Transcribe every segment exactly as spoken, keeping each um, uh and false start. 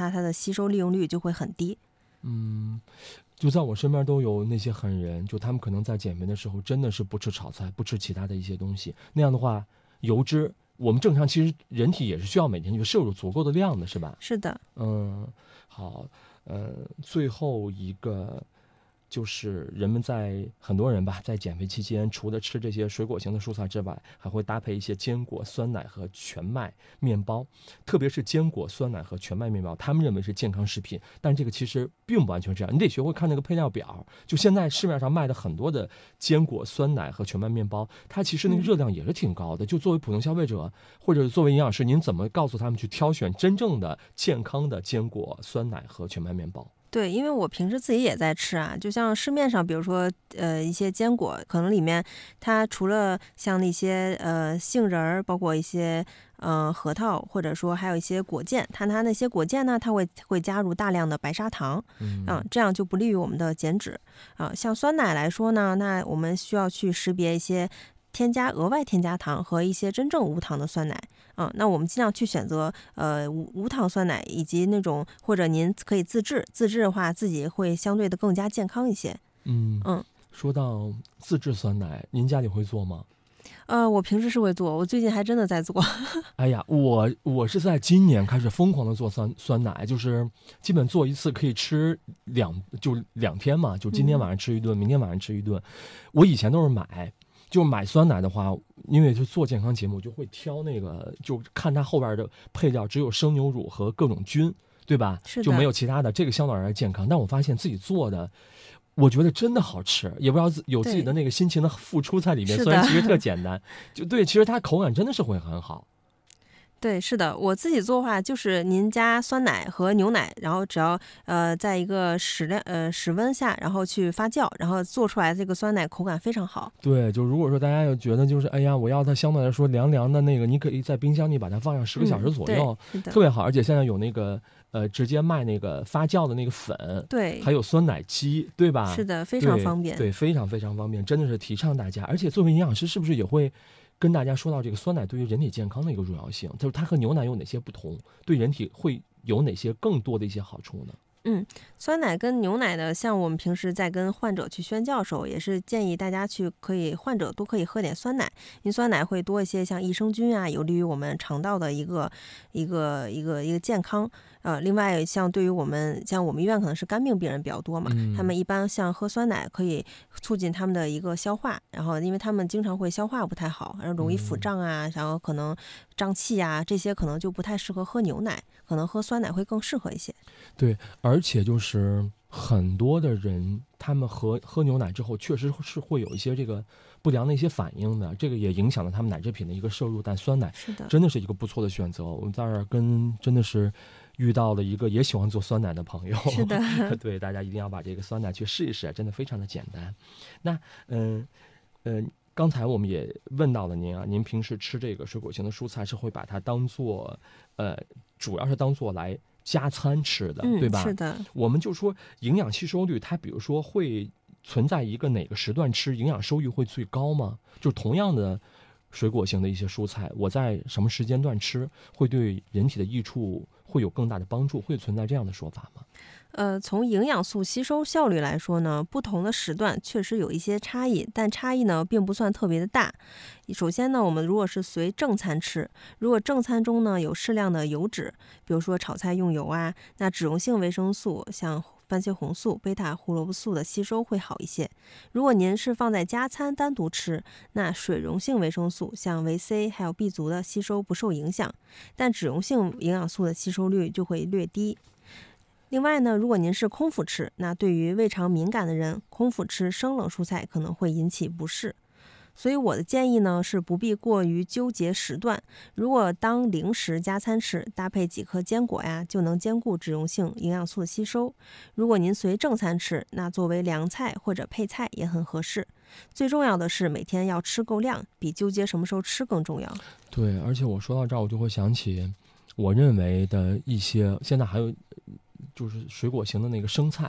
它它的吸收利用率就会很低。 嗯，就在我身边都有那些狠人，就他们可能在减肥的时候真的是不吃炒菜，不吃其他的一些东西，那样的话油脂我们正常其实人体也是需要每天去摄入足够的量的，是吧？ 是的。 嗯，好，呃，最后一个就是人们在很多人吧，在减肥期间，除了吃这些水果型的蔬菜之外，还会搭配一些坚果、酸奶和全麦面包。特别是坚果、酸奶和全麦面包，他们认为是健康食品，但这个其实并不完全这样。你得学会看那个配料表。就现在市面上卖的很多的坚果、酸奶和全麦面包，它其实那个热量也是挺高的。就作为普通消费者，或者作为营养师，您怎么告诉他们去挑选真正的健康的坚果、酸奶和全麦面包？ 对，因为我平时自己也在吃啊，就像市面上，比如说呃一些坚果，可能里面它除了像那些呃杏仁儿，包括一些呃核桃，或者说还有一些果酱，它它那些果酱呢，它会会加入大量的白砂糖， 嗯、 啊，这样就不利于我们的减脂啊。像酸奶来说呢，那我们需要去识别一些添加额外添加糖和一些真正无糖的酸奶。啊，那我们尽量去选择呃无无糖酸奶，以及那种或者您可以自制，自制的话自己会相对的更加健康一些。 嗯嗯， 说到自制酸奶，您家里会做吗？ 呃，我平时是会做，我最近还真的在做。 哎呀，我我是在今年开始疯狂的做酸酸奶，就是基本做一次可以吃两就两天嘛，就今天晚上吃一顿，嗯、明天晚上吃一顿。我以前都是买。就买酸奶的话，因为就做健康节目，就会挑那个，就看它后边的配料，只有生牛乳和各种菌，对吧？就没有其他的，这个相对而言健康。但我发现自己做的，我觉得真的好吃，也不知道有自己的那个辛勤的付出在里面。虽然其实特简单，就对，其实它口感真的是会很好。 对，是的，我自己做的话就是您加酸奶和牛奶，然后只要呃在一个室量呃室温下，然后去发酵，然后做出来这个酸奶口感非常好。 对，就如果说大家有觉得就是哎呀，我要它相对来说凉凉的那个，你可以在冰箱里把它放上十个小时左右， 嗯、 特别好。而且现在有那个呃直接卖那个发酵的那个粉， 对， 还有酸奶机，对吧？ 是的，非常方便。 对，对非常非常方便，真的是提倡大家。而且作为营养师，是不是也会跟大家说到这个酸奶对于人体健康的一个重要性，就是它和牛奶有哪些不同，对人体会有哪些更多的一些好处呢？ 嗯，酸奶跟牛奶的，像我们平时在跟患者去宣教的时候，也是建议大家去可以患者都可以喝点酸奶，因为酸奶会多一些像益生菌啊，有利于我们肠道的一个一个一个一个健康。呃，另外像对于我们像我们医院可能是肝病病人比较多嘛， 嗯、 他们一般像喝酸奶可以促进他们的一个消化，然后因为他们经常会消化不太好，然后容易腹胀啊，嗯、然后可能胀气啊，这些可能就不太适合喝牛奶，可能喝酸奶会更适合一些。 对，而且就是很多的人，他们喝喝牛奶之后，确实是会有一些这个不良的一些反应的，这个也影响了他们奶制品的一个摄入。但酸奶是的， 真的是一个不错的选择。我们在这儿跟真的是遇到了一个也喜欢做酸奶的朋友， 是的， 对，大家一定要把这个酸奶去试一试，真的非常的简单。那嗯嗯。呃刚才我们也问到了您啊，您平时吃这个水果型的蔬菜是会把它当做，呃，主要是当做来加餐吃的， 嗯、 对吧？ 是的。 我们就说营养吸收率，它比如说会存在一个哪个时段吃营养收益会最高吗？就同样的水果型的一些蔬菜，我在什么时间段吃会对人体的益处会有更大的帮助，会存在这样的说法吗？ 呃，从营养素吸收效率来说呢，不同的时段确实有一些差异，但差异呢并不算特别的大。首先呢，我们如果是随正餐吃，如果正餐中呢有适量的油脂，比如说炒菜用油啊，那脂溶性维生素像番茄红素、贝塔胡萝卜素的吸收会好一些。如果您是放在加餐单独吃，那水溶性维生素像维 C 还有 B 族的吸收不受影响，但脂溶性营养素的吸收率就会略低。另外呢，如果您是空腹吃，那对于胃肠敏感的人，空腹吃生冷蔬菜可能会引起不适。所以我的建议呢是不必过于纠结时段，如果当零食加餐吃，搭配几颗坚果呀，就能兼顾脂溶性营养素的吸收。如果您随正餐吃，那作为凉菜或者配菜也很合适。最重要的是每天要吃够量，比纠结什么时候吃更重要。 对，而且我说到这儿，我就会想起我认为的一些，现在还有就是水果型的那个生菜，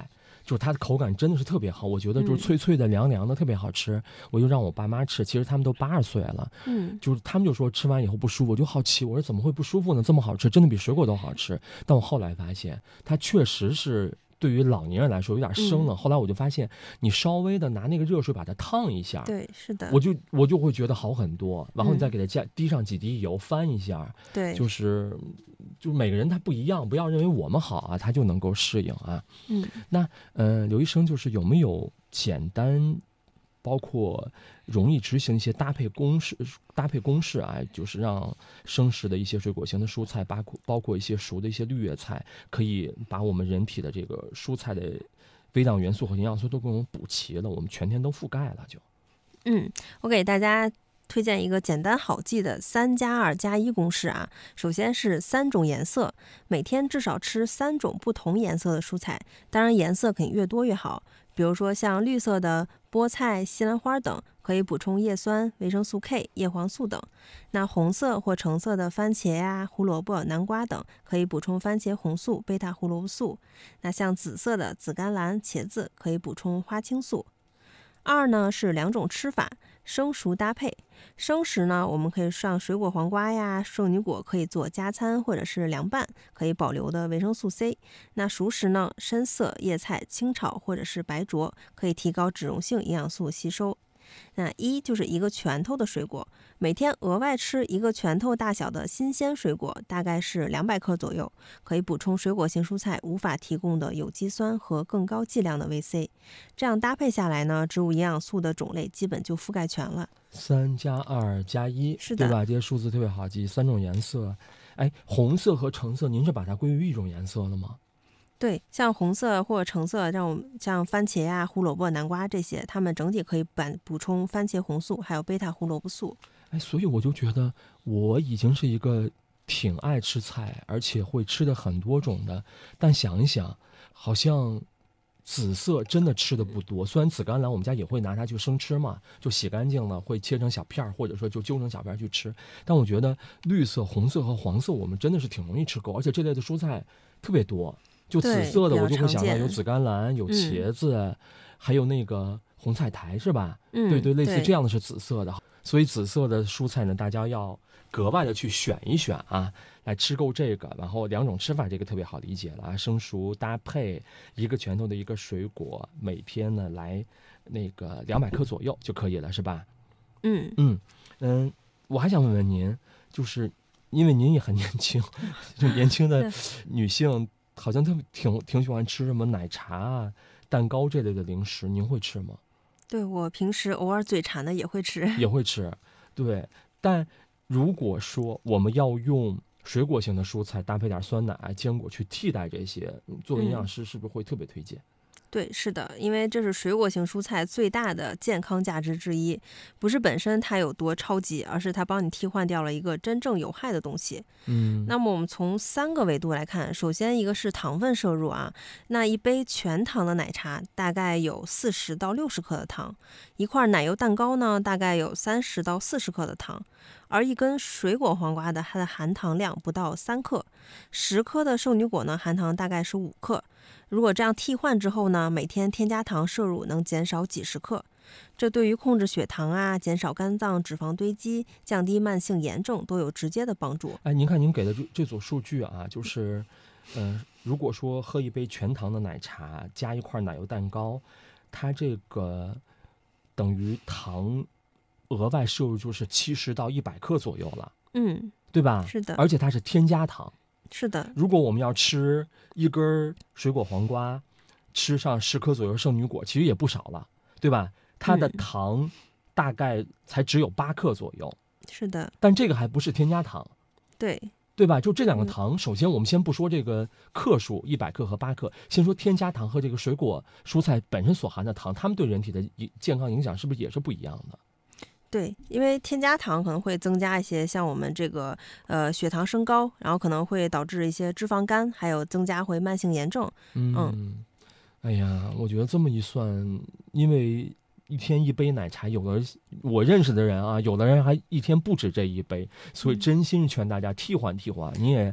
就是它的口感真的是特别好，我觉得就是嗯脆脆的、凉凉的，特别好吃。我就让我爸妈吃，其实他们都八十岁了， 嗯就是他们就说吃完以后不舒服，我就好奇，我说怎么会不舒服呢？这么好吃，真的比水果都好吃。但我后来发现，它确实是对于老年人来说有点生冷。 嗯， 后来我就发现，你稍微的拿那个热水把它烫一下， 对，是的， 我就我就会觉得好很多。然后你再嗯， 给它加滴上几滴油，翻一下， 对， 就是就每个人他不一样，不要认为我们好啊，他就能够适应啊。 嗯。 那呃，刘医生就是有没有简单，包括容易执行一些搭配公式、搭配公式啊，就是让生食的一些水果型的蔬菜，包括包括一些熟的一些绿叶菜，可以把我们人体的这个蔬菜的微量元素和营养素都给我们补齐了，我们全天都覆盖了就。 嗯，我给大家推荐一个简单好记的三加二加一公式啊。首先是三种颜色，每天至少吃三种不同颜色的蔬菜，当然颜色肯定越多越好。比如说像绿色的菠菜、西兰花等，可以补充叶酸、维生素 K、叶黄素等。那红色或橙色的番茄呀、胡萝卜、南瓜等，可以补充番茄红素、贝塔胡萝卜素。那像紫色的紫甘蓝、茄子，可以补充花青素。二呢是两种吃法，生熟搭配。生食呢，我们可以上水果黄瓜呀、圣女果可以做加餐或者是凉拌，可以保留的维生素 C。那熟食呢，深色叶菜清炒或者是白灼，可以提高脂溶性营养素吸收。那一就是一个拳头的水果，每天额外吃一个拳头大小的新鲜水果，大概是两百克左右，可以补充水果型蔬菜无法提供的有机酸和更高剂量的维 C。这样搭配下来呢，植物营养素的种类基本就覆盖全了。 三加二加一， 是的， 对吧？这些数字特别好记，三种颜色。哎，红色和橙色，您是把它归于一种颜色了吗？ 对，像红色或者橙色，这种像番茄啊、胡萝卜、南瓜这些，它们整体可以补补充番茄红素，还有贝塔胡萝卜素。 哎，所以我就觉得我已经是一个挺爱吃菜，而且会吃的很多种的。但想一想，好像紫色真的吃的不多。虽然紫甘蓝我们家也会拿它去生吃嘛，就洗干净了会切成小片儿，或者说就揪成小片儿去吃。但我觉得绿色、红色和黄色我们真的是挺容易吃够，而且这类的蔬菜特别多。就紫对，比较色的我就会常见。 想到有紫甘蓝、有嗯茄子，还有那个红菜苔是吧？ 嗯， 对对，类似这对， 样的是紫色的。所以紫色的蔬菜呢，大家要格外的去选一选啊，来吃够这个。然后两种吃法，这个特别好理解了啊，生熟搭配一个拳头的一个水果，每天呢来那个两百克左右就可以了，是吧？ 嗯。 嗯嗯，我还想问问您，就是因为您也很年轻，就年轻的女性好像特别挺挺喜欢吃什么奶茶啊、蛋糕这类的零食，您会吃吗？ 对，我平时偶尔嘴馋的也会吃。 也会吃，对。但如果说我们要用水果型的蔬菜搭配点酸奶、坚果去替代这些，嗯作为营养嗯。 师是不是会特别推荐？ 对，是的，因为这是水果型蔬菜最大的健康价值之一，不是本身它有多超级，而是它帮你替换掉了一个真正有害的东西。 嗯那么我们从三个维度来看，首先一个是糖分摄入啊，那一杯全糖的奶茶大概有四十到六十克的糖，一块奶油蛋糕呢大概有三十到四十克的糖，而一根水果黄瓜的它的含糖量不到三克，十颗的圣女果呢含糖大概是五克。如果这样替换之后呢，每天添加糖摄入能减少几十克，这对于控制血糖啊、减少肝脏脂肪堆积、降低慢性炎症都有直接的帮助。 哎，您看您给的这这组数据啊，就是，嗯、呃，如果说喝一杯全糖的奶茶加一块奶油蛋糕，它这个等于糖额外摄入就是七十到一百克左右了， 嗯， 对吧？ 是的， 而且它是添加糖。 是的， 如果我们要吃一根水果黄瓜，吃上十颗左右圣女果，其实也不少了，对吧？它的嗯， 糖大概才只有八克左右， 是的， 但这个还不是添加糖， 对， 对吧？就这两个嗯糖，首先我们先不说这个克数，一百克和八克，先说添加糖和这个水果蔬菜本身所含的糖，它们对人体的健康影响是不是也是不一样的？ 对，因为添加糖可能会增加一些像我们这个呃血糖升高，然后可能会导致一些脂肪肝，还有增加回慢性炎症。嗯， 嗯，哎呀，我觉得这么一算，因为一天一杯奶茶，有的我认识的人啊，有的人还一天不止这一杯，所以嗯真心劝大家替换替换。你也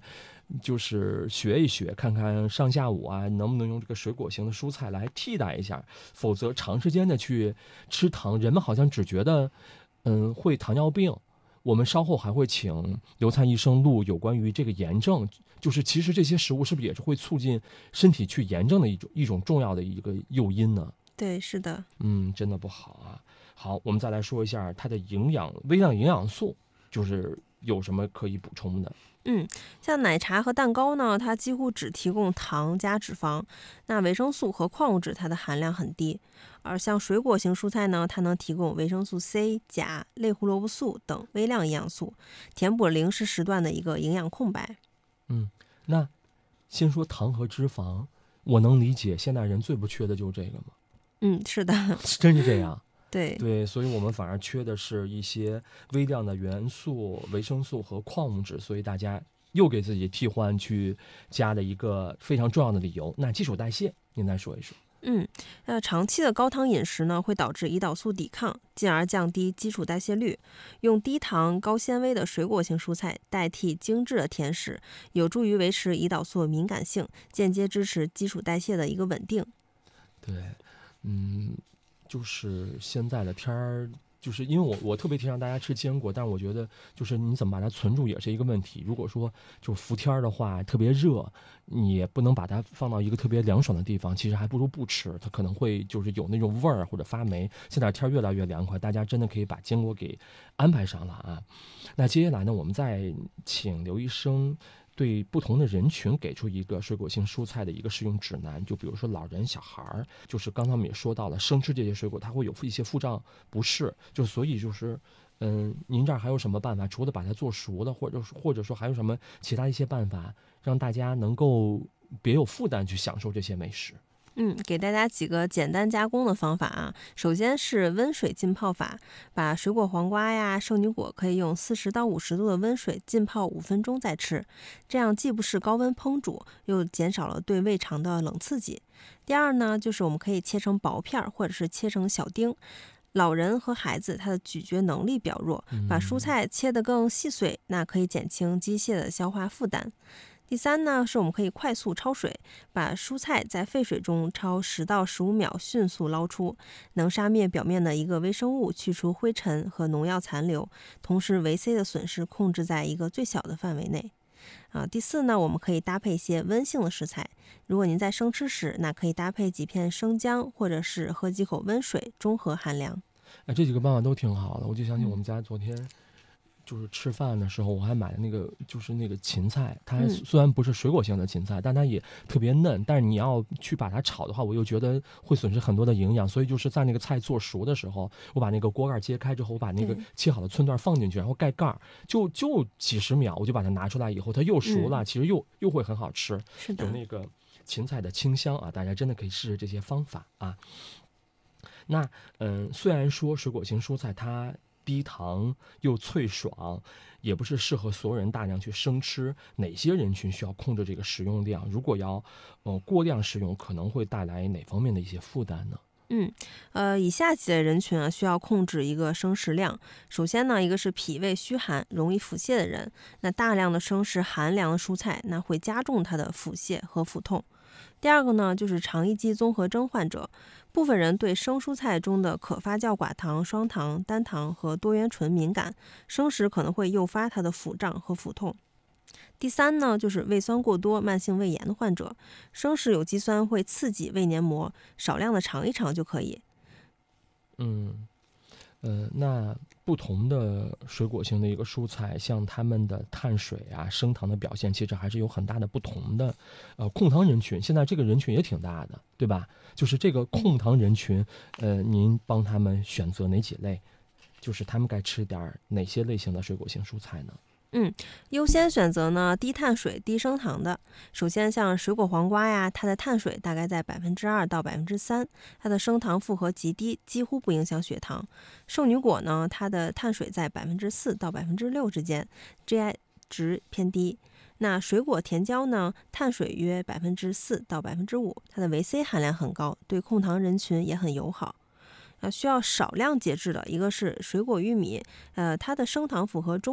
就是学一学，看看上下午啊能不能用这个水果型的蔬菜来替代一下，否则长时间的去吃糖，人们好像只觉得嗯会糖尿病。我们稍后还会请刘灿医生录有关于这个炎症，就是其实这些食物是不是也是会促进身体去炎症的一种一种重要的一个诱因呢？ 对，是的。 嗯，真的不好啊。好，我们再来说一下它的营养微量营养素，就是有什么可以补充的？ 嗯，像奶茶和蛋糕呢，它几乎只提供糖加脂肪，那维生素和矿物质它的含量很低。而像水果型蔬菜呢，它能提供维生素 C、钾、类胡萝卜素等微量营养素，填补零食时段的一个营养空白。 嗯，那先说糖和脂肪，我能理解现代人最不缺的就是这个吗？ 嗯，是的。 真是这样。 对对，所以我们反而缺的是一些微量的元素、维生素和矿物质，所以大家又给自己替换去加了一个非常重要的理由。那基础代谢，您再说一说。 嗯，那长期的高糖饮食呢，会导致胰岛素抵抗，进而降低基础代谢率。用低糖、高纤维的水果型蔬菜代替精致的甜食，有助于维持胰岛素敏感性，间接支持基础代谢的一个稳定。 对，嗯，就是现在的天儿，就是因为我我特别提倡大家吃坚果，但是我觉得就是你怎么把它存住也是一个问题。如果说就伏天儿的话，特别热，你也不能把它放到一个特别凉爽的地方，其实还不如不吃，它可能会就是有那种味儿或者发霉。现在天儿越来越凉快，大家真的可以把坚果给安排上了啊。那接下来呢，我们再请刘医生对不同的人群给出一个水果性蔬菜的一个使用指南，就比如说老人、小孩儿，就是刚才我们也说到了，生吃这些水果它会有一些腹胀不适，就所以就是，嗯，您这儿还有什么办法？除了把它做熟的，或者或者说还有什么其他一些办法，让大家能够别有负担去享受这些美食？ 嗯，给大家几个简单加工的方法啊。首先是温水浸泡法，把水果黄瓜呀、圣女果可以用四十到五十度的温水浸泡五分钟再吃，这样既不是高温烹煮，又减少了对胃肠的冷刺激。第二呢，就是我们可以切成薄片或者是切成小丁。老人和孩子他的咀嚼能力比较弱，把蔬菜切得更细碎，那可以减轻机械的消化负担。第三呢，是我们可以快速焯水，把蔬菜在沸水中焯十到十五秒，迅速捞出，能杀灭表面的一个微生物，去除灰尘和农药残留，同时维 C 的损失控制在一个最小的范围内。啊，第四呢，我们可以搭配一些温性的食材。如果您在生吃时，那可以搭配几片生姜，或者是喝几口温水，中和寒凉。 哎，这几个办法都挺好的，我就想起我们家昨天。就是吃饭的时候，我还买了那个，就是那个芹菜。它虽然不是水果性的芹菜，但它也特别嫩。但是你要去把它炒的话，我又觉得会损失很多的营养。所以就是在那个菜做熟的时候，我把那个锅盖揭开之后，我把那个切好的寸段放进去，然后盖盖，就就几十秒，我就把它拿出来以后，它又熟了，嗯、其实又又会很好吃， 是的， 有那个芹菜的清香啊！大家真的可以试试这些方法啊。那嗯，虽然说水果型蔬菜它低糖又脆爽，也不是适合所有人大量去生吃。哪些人群需要控制这个食用量？如果要呃过量食用，可能会带来哪方面的一些负担呢？ 嗯，呃，以下几类人群啊，需要控制一个生食量。首先呢，一个是脾胃虚寒、容易腹泻的人，那大量的生食寒凉的蔬菜，那会加重他的腹泻和腹痛。第二个呢，就是肠易激综合征患者，部分人对生蔬菜中的可发酵寡糖、双糖、单糖和多元醇敏感，生食可能会诱发他的腹胀和腹痛。第三呢，就是胃酸过多、慢性胃炎的患者，生食有机酸会刺激胃黏膜，少量的尝一尝就可以。 嗯。呃，那不同的水果性的一个蔬菜，像它们的碳水啊、升糖的表现，其实还是有很大的不同的。呃，控糖人群，现在这个人群也挺大的，对吧？就是这个控糖人群，呃，您帮他们选择哪几类？就是他们该吃点哪些类型的水果性蔬菜呢？ 嗯，优先选择呢低碳水、低升糖的。首先，像水果黄瓜呀，它的碳水大概在百分之二到百分之三，它的升糖负荷极低，几乎不影响血糖。圣女果呢，它的碳水在百分之四到百分之六之间 ，G I 值偏低。那水果甜椒呢，碳水约百分之四到百分之五，它的维 C 含量很高，对控糖人群也很友好。啊，需要少量节制的一个是水果玉米，呃，它的升糖负荷中等，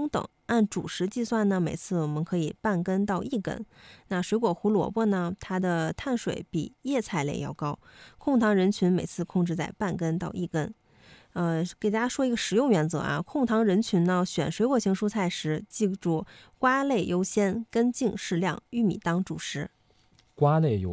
按主食计算呢，每次我们可以半根到一根。那水果胡萝卜呢，它的碳水比叶菜类要高，控糖人群每次控制在半根到一根。呃，给大家说一个食用原则啊，控糖人群呢，选水果型蔬菜时，记住瓜类优先，根茎适量，玉米当主食。 瓜类优